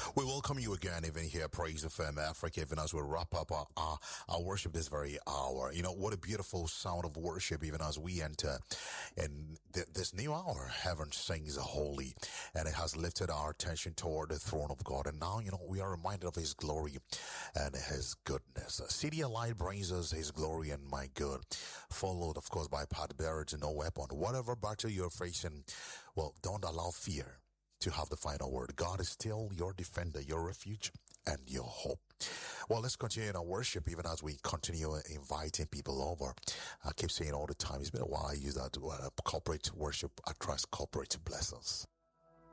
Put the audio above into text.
We welcome you again, even here, Praise FM Africa, even as we wrap up our worship this very hour. You know, what a beautiful sound of worship, even as we enter in this new hour. Heaven sings holy, and it has lifted our attention toward the throne of God. And now, you know, we are reminded of His glory and His goodness. City of Light brings us His glory and my good, followed, of course, by Pat Barrett, No Weapon. Whatever battle you're facing, well, don't allow fear to have the final word. God is still your defender, your refuge, and your hope. Well, let's continue in our worship even as we continue inviting people over. I keep saying all the time, it's been a while I use that corporate worship. I trust corporate blessings.